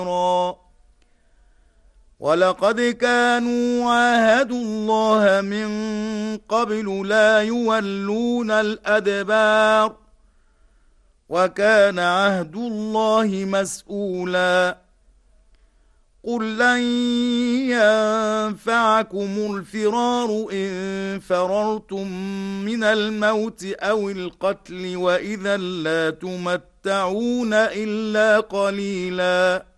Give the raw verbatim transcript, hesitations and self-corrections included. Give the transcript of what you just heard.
ولقد كانوا عاهدوا الله من قبل لا يولون الأدبار وكان عهد الله مسؤولا قل لن ينفعكم الفرار إن فررتم من الموت أو القتل وإذا لا تمتعون إلا قليلا